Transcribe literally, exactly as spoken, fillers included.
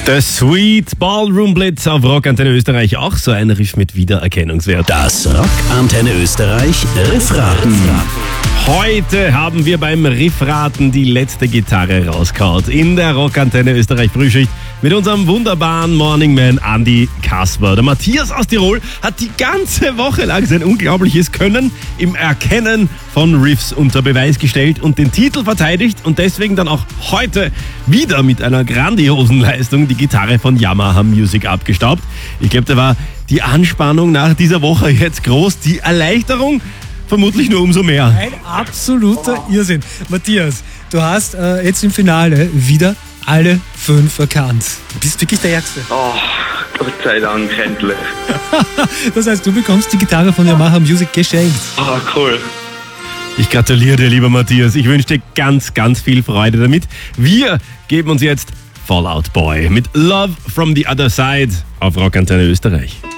Der Sweet Ballroom Blitz auf Rock Antenne Österreich, auch so ein Riff mit Wiedererkennungswert. Das Rock Antenne Österreich Riffraten. Heute haben wir beim Riffraten die letzte Gitarre rausgehauen in der Rock Antenne Österreich Frühschicht mit unserem wunderbaren Morning Man Andi Kasper. Der Matthias aus Tirol hat die ganze Woche lang sein unglaubliches Können im Erkennen von Riffs unter Beweis gestellt und den Titel verteidigt und deswegen dann auch heute wieder mit einer grandiosen Leistung die Gitarre von Yamaha Music abgestaubt. Ich glaube, da war die Anspannung nach dieser Woche jetzt groß, die Erleichterung vermutlich nur umso mehr. Ein absoluter Irrsinn. Matthias, du hast äh, jetzt im Finale wieder alle fünf erkannt. Du bist wirklich der Ärgste. Oh, Gott sei Dank, endlich. Das heißt, du bekommst die Gitarre von Yamaha Music geschenkt. Oh, cool. Ich gratuliere dir, lieber Matthias. Ich wünsche dir ganz, ganz viel Freude damit. Wir geben uns jetzt Fall Out Boy mit Love from the Other Side auf Rock Antenne Österreich.